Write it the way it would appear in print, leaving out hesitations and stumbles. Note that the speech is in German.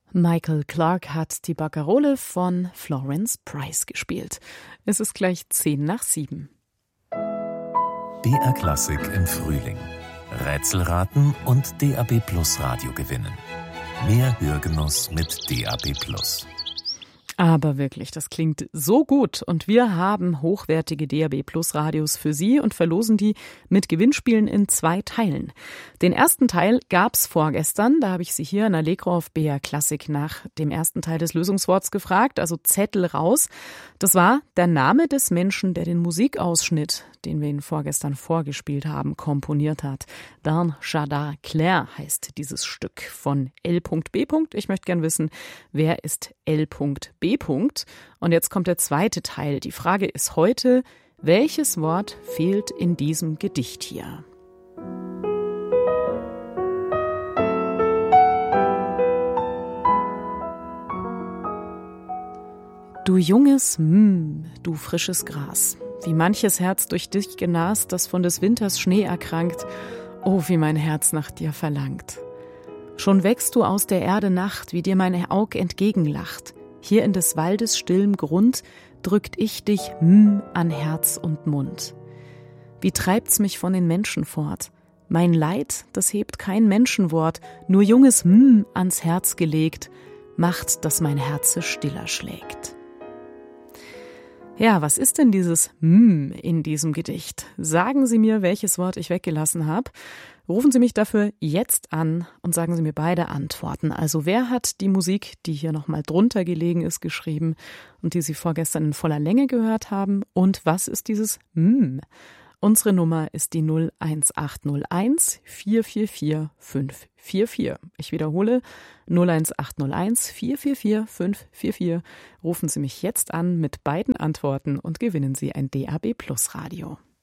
Michael Clarke hat die Barcarolle von Florence Price gespielt. Es ist gleich 6:10. BR Klassik im Frühling. Rätselraten und DAB+ Radio gewinnen. Mehr Hörgenuss mit DAB+. Aber wirklich, das klingt so gut. Und wir haben hochwertige DAB+ Radios für Sie und verlosen die mit Gewinnspielen in 2 Teilen. Den ersten Teil gab's vorgestern. Da habe ich Sie hier in Allegro auf BR Klassik nach dem ersten Teil des Lösungsworts gefragt, also Zettel raus. Das war der Name des Menschen, der den Musikausschnitt, den wir Ihnen vorgestern vorgespielt haben, komponiert hat. Dans Jardin Clair heißt dieses Stück von L.B. Ich möchte gern wissen, wer ist L.B.? Und jetzt kommt der zweite Teil. Die Frage ist heute, welches Wort fehlt in diesem Gedicht hier? Du junges du frisches Gras, wie manches Herz durch dich genast, das von des Winters Schnee erkrankt, oh, wie mein Herz nach dir verlangt. Schon wächst du aus der Erde Nacht, wie dir mein Aug entgegenlacht. Hier in des Waldes stillem Grund drückt ich dich an Herz und Mund. Wie treibt's mich von den Menschen fort? Mein Leid, das hebt kein Menschenwort, nur junges ans Herz gelegt, macht, dass mein Herze stiller schlägt. Ja, was ist denn dieses in diesem Gedicht? Sagen Sie mir, welches Wort ich weggelassen habe. Rufen Sie mich dafür jetzt an und sagen Sie mir beide Antworten. Also wer hat die Musik, die hier nochmal drunter gelegen ist, geschrieben und die Sie vorgestern in voller Länge gehört haben? Und was ist dieses Unsere Nummer ist die 01801 444 544. Ich wiederhole, 01801 444 544. Rufen Sie mich jetzt an mit beiden Antworten und gewinnen Sie ein DAB+ Radio.